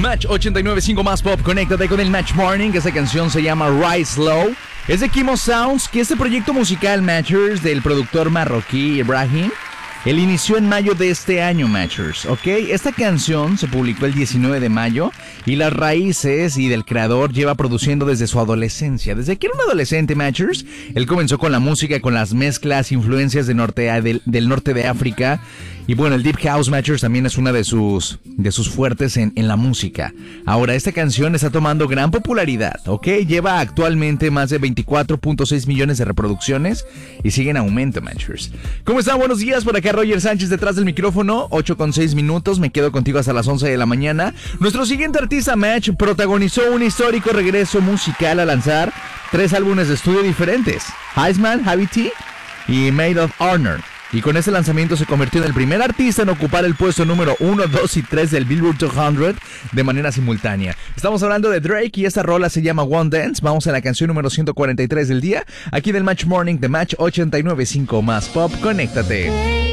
Match 89.5 más pop, conéctate con el Match Morning. Esta canción se llama Rise Low. Es de Kimo Sounds, que este proyecto musical Matchers del productor marroquí Ibrahim, él inició en mayo de este año, Matchers, ¿ok? Esta canción se publicó el 19 de mayo y las raíces y del creador lleva produciendo desde su adolescencia. Desde que era un adolescente, Matchers, él comenzó con la música, con las mezclas, influencias del norte de África. Y bueno, el Deep House, Matchers, también es una de sus fuertes en la música. Ahora, esta canción está tomando gran popularidad, ¿ok? Lleva actualmente más de 24.6 millones de reproducciones y sigue en aumento, Matchers. ¿Cómo están? Buenos días, por acá Roger Sánchez detrás del micrófono, 8:06 minutos, me quedo contigo hasta las 11 de la mañana. Nuestro siguiente artista, Match, protagonizó un histórico regreso musical al lanzar 3 álbumes de estudio diferentes: Heisman, Heavy T y Made of Honor. Y con este lanzamiento se convirtió en el primer artista en ocupar el puesto número 1, 2 y 3 del Billboard 200 de manera simultánea. Estamos hablando de Drake y esta rola se llama One Dance. Vamos a la canción número 143 del día, aquí del Match Morning de Match 89.5 más pop. Conéctate.